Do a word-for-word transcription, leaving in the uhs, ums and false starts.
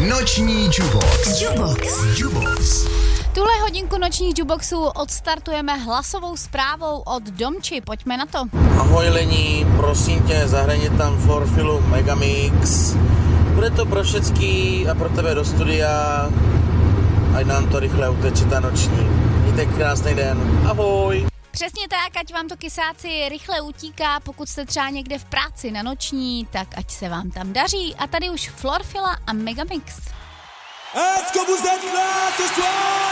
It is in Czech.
Noční Jubox. Jubox. Jubox. Tuhle hodinku nočních Juboxů odstartujeme hlasovou zprávou od Domči. Pojďme na to. Ahoj Lení, prosím tě, zahrani tam Forfilu Megamix. Bude to pro všecký a pro tebe do studia. Ať nám to rychle uteče ta noční. Mějte krásný den. Ahoj. Přesně tak, ať vám to kysáci rychle utíká, pokud jste třeba někde v práci na noční, tak ať se vám tam daří. A tady už Florfila a Megamix. Est-ce que vous êtes là ce soir?